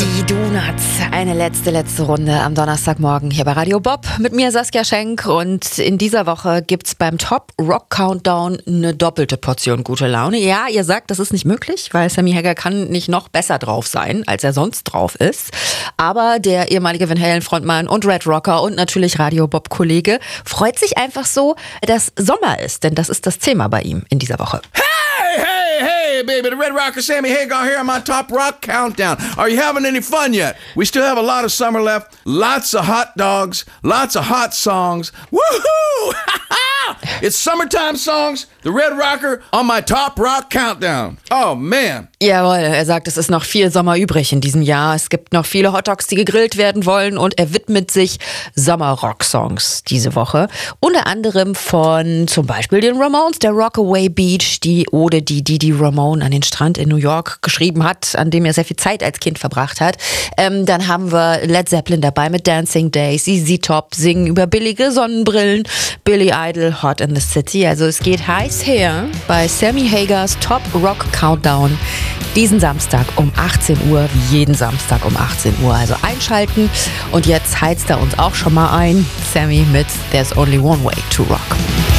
Die Donuts, eine letzte Runde am Donnerstagmorgen hier bei Radio Bob. Mit mir Saskia Schenk und in dieser Woche gibt's beim Top Rock Countdown eine doppelte Portion gute Laune. Ja, ihr sagt, das ist nicht möglich, weil Sammy Hagar kann nicht noch besser drauf sein, als er sonst drauf ist. Aber der ehemalige Van Halen Frontmann und Red Rocker und natürlich Radio Bob Kollege freut sich einfach so, dass Sommer ist, denn das ist das Thema bei ihm in dieser Woche. Hey, baby, the Red Rocker Sammy Hagar here on my Top Rock Countdown. Are you having any fun yet? We still have a lot of summer left, lots of hot dogs, lots of hot songs. Woohoo! It's summertime songs, the Red Rocker on my Top Rock Countdown. Oh, man. Jawohl, er sagt, es ist noch viel Sommer übrig in diesem Jahr. Es gibt noch viele Hotdogs, die gegrillt werden wollen und er widmet sich Sommer-Rock-Songs diese Woche. Unter anderem von zum Beispiel den Ramones, der Rockaway Beach, die Ode, die Didi Ramone an den Strand in New York geschrieben hat, an dem er sehr viel Zeit als Kind verbracht hat. Dann haben wir Led Zeppelin dabei mit Dancing Days, ZZ Top singen über billige Sonnenbrillen, Billy Idol, Hot in the City. Also es geht heiß her bei Sammy Hagars Top Rock Countdown diesen Samstag um 18 Uhr, wie jeden Samstag um 18 Uhr. Also einschalten und jetzt heizt er uns auch schon mal ein. Sammy mit There's Only One Way to Rock.